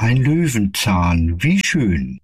ein Löwenzahn, wie schön.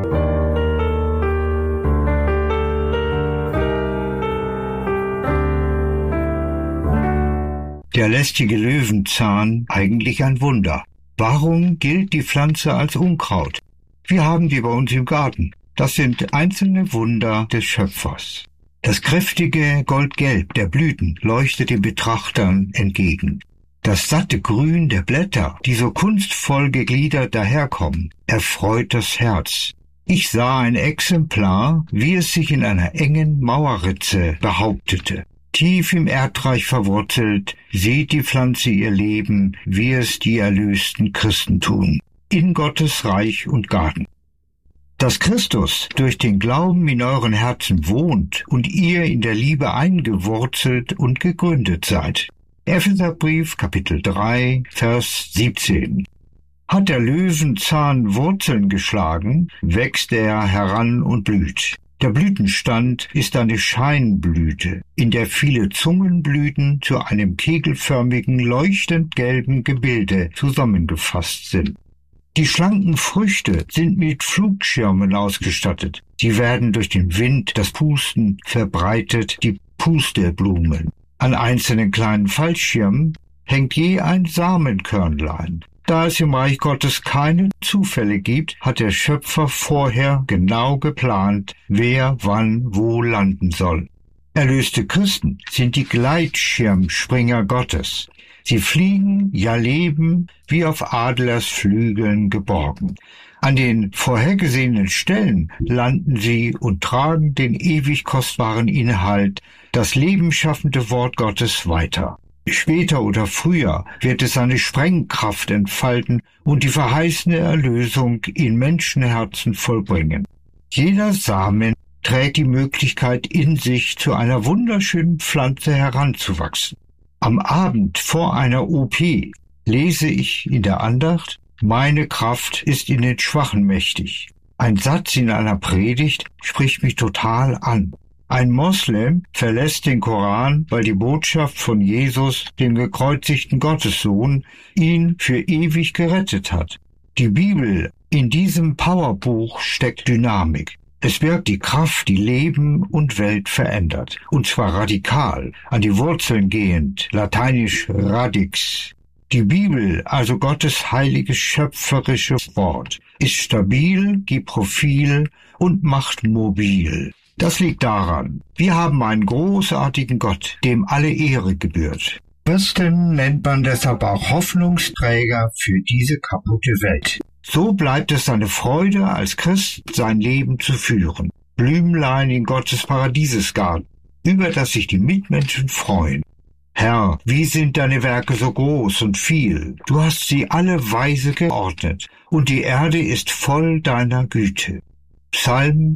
Der lästige Löwenzahn, eigentlich ein Wunder. Warum gilt die Pflanze als Unkraut? Wir haben die bei uns im Garten. Das sind einzelne Wunder des Schöpfers. Das kräftige Goldgelb der Blüten leuchtet den Betrachtern entgegen. Das satte Grün der Blätter, die so kunstvoll gegliedert daherkommen, erfreut das Herz. Ich sah ein Exemplar, wie es sich in einer engen Mauerritze behauptete. Tief im Erdreich verwurzelt, sieht die Pflanze ihr Leben, wie es die erlösten Christen tun, in Gottes Reich und Garten. Dass Christus durch den Glauben in euren Herzen wohnt und ihr in der Liebe eingewurzelt und gegründet seid. Epheserbrief, Kapitel 3, Vers 17. Hat der Löwenzahn Wurzeln geschlagen, wächst er heran und blüht. Der Blütenstand ist eine Scheinblüte, in der viele Zungenblüten zu einem kegelförmigen, leuchtend gelben Gebilde zusammengefasst sind. Die schlanken Früchte sind mit Flugschirmen ausgestattet. Sie werden durch den Wind, das Pusten, verbreitet, die Pusteblumen. An einzelnen kleinen Fallschirmen hängt je ein Samenkörnlein. Da es im Reich Gottes keine Zufälle gibt, hat der Schöpfer vorher genau geplant, wer wann wo landen soll. Erlöste Christen sind die Gleitschirmspringer Gottes. Sie fliegen, ja leben, wie auf Adlersflügeln geborgen. An den vorhergesehenen Stellen landen sie und tragen den ewig kostbaren Inhalt, das lebensschaffende Wort Gottes weiter. Später oder früher wird es seine Sprengkraft entfalten und die verheißene Erlösung in Menschenherzen vollbringen. Jeder Samen trägt die Möglichkeit in sich, zu einer wunderschönen Pflanze heranzuwachsen. Am Abend vor einer OP lese ich in der Andacht: Meine Kraft ist in den Schwachen mächtig. Ein Satz in einer Predigt spricht mich total an. Ein Moslem verlässt den Koran, weil die Botschaft von Jesus, dem gekreuzigten Gottessohn, ihn für ewig gerettet hat. Die Bibel, in diesem Powerbuch steckt Dynamik. Es birgt die Kraft, die Leben und Welt verändert. Und zwar radikal, an die Wurzeln gehend, lateinisch radix. Die Bibel, also Gottes heiliges schöpferisches Wort, ist stabil, gibt Profil und macht mobil. Das liegt daran, wir haben einen großartigen Gott, dem alle Ehre gebührt. Christen nennt man deshalb auch Hoffnungsträger für diese kaputte Welt. So bleibt es seine Freude, als Christ sein Leben zu führen. Blümlein in Gottes Paradiesesgarten, über das sich die Mitmenschen freuen. Herr, wie sind deine Werke so groß und viel? Du hast sie alle weise geordnet, und die Erde ist voll deiner Güte. Psalm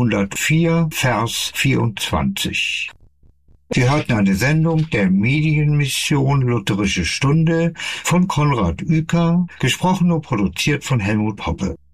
104, Vers 24. Sie hörten eine Sendung der Medienmission Lutherische Stunde von Konrad Uecker, gesprochen und produziert von Helmut Hoppe.